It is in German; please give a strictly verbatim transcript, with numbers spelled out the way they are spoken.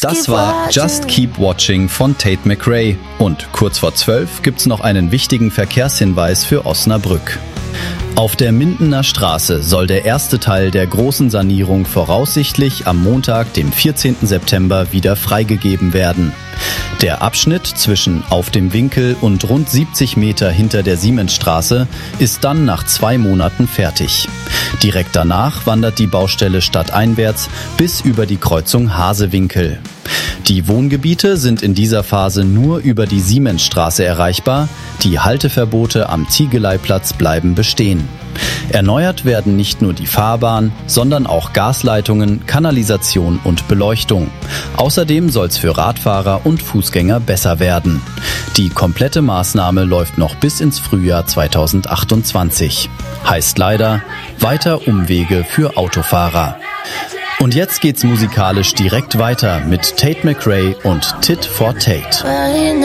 Das war Just Keep Watching von Tate McRae. Und kurz vor zwölf gibt's noch einen wichtigen Verkehrshinweis für Osnabrück. Auf der Mindener Straße soll der erste Teil der großen Sanierung voraussichtlich am Montag, dem vierzehnten September, wieder freigegeben werden. Der Abschnitt zwischen Auf dem Winkel und rund siebzig Meter hinter der Siemensstraße ist dann nach zwei Monaten fertig. Direkt danach wandert die Baustelle stadteinwärts bis über die Kreuzung Hasewinkel. Die Wohngebiete sind in dieser Phase nur über die Siemensstraße erreichbar. Die Halteverbote am Ziegeleiplatz bleiben bestehen. Erneuert werden nicht nur die Fahrbahn, sondern auch Gasleitungen, Kanalisation und Beleuchtung. Außerdem soll es für Radfahrer und Fußgänger besser werden. Die komplette Maßnahme läuft noch bis ins Frühjahr zweitausendachtundzwanzig. Heißt leider, weiter Umwege für Autofahrer. Und jetzt geht's musikalisch direkt weiter mit Tate McRae und Tit for Tate.